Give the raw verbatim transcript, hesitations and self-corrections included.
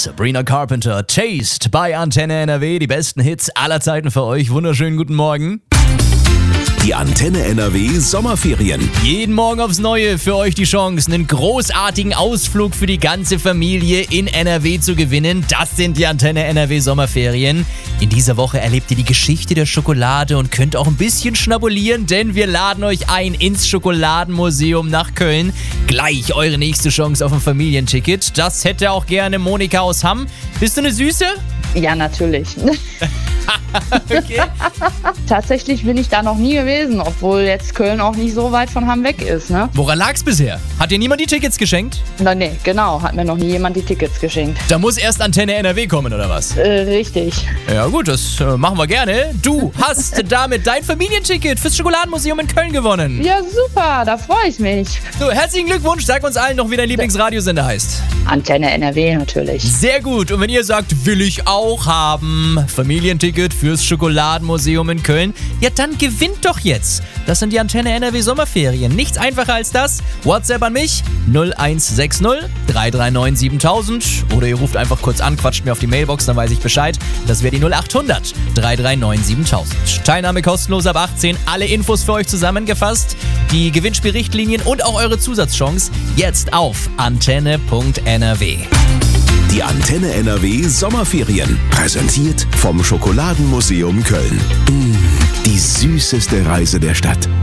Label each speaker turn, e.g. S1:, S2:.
S1: Sabrina Carpenter, Taste bei Antenne N R W. Die besten Hits aller Zeiten für euch. Wunderschönen guten Morgen.
S2: Die Antenne N R W Sommerferien.
S1: Jeden Morgen aufs Neue für euch die Chance, einen großartigen Ausflug für die ganze Familie in N R W zu gewinnen. Das sind die Antenne N R W Sommerferien. In dieser Woche erlebt ihr die Geschichte der Schokolade und könnt auch ein bisschen schnabulieren, denn wir laden euch ein ins Schokoladenmuseum nach Köln. Gleich eure nächste Chance auf ein Familienticket. Das hätte auch gerne Monika aus Hamm. Bist du eine Süße?
S3: Ja, natürlich.
S1: Okay.
S3: Tatsächlich bin ich da noch nie gewesen, obwohl jetzt Köln auch nicht so weit von Hamm weg ist, ne?
S1: Woran lag's bisher? Hat dir niemand die Tickets geschenkt?
S3: Na, nee, genau, hat mir noch nie jemand die Tickets geschenkt.
S1: Da muss erst Antenne N R W kommen, oder was?
S3: Äh, richtig.
S1: Ja gut, das äh, machen wir gerne. Du hast damit dein Familienticket fürs Schokoladenmuseum in Köln gewonnen.
S3: Ja, super, da freue ich mich.
S1: So, herzlichen Glückwunsch. Sag uns allen noch, wie dein Lieblingsradiosender heißt.
S3: Antenne N R W natürlich.
S1: Sehr gut. Und wenn ihr sagt, will ich auch haben, Familienticket fürs Schokoladenmuseum in Köln, ja dann gewinnt doch jetzt. Das sind die Antenne N R W Sommerferien. Nichts einfacher als das. WhatsApp an mich null eins sechs null drei drei neun siebentausend oder ihr ruft einfach kurz an, quatscht mir auf die Mailbox, dann weiß ich Bescheid. Das wäre die null acht hundert drei drei neun siebentausend. Teilnahme kostenlos ab achtzehn. Alle Infos für euch zusammengefasst. Die Gewinnspielrichtlinien und auch eure Zusatzchance jetzt auf antenne punkt n r w.
S2: Die Antenne N R W Sommerferien. Präsentiert vom Schokoladenmuseum Köln. Mmh, die süßeste Reise der Stadt.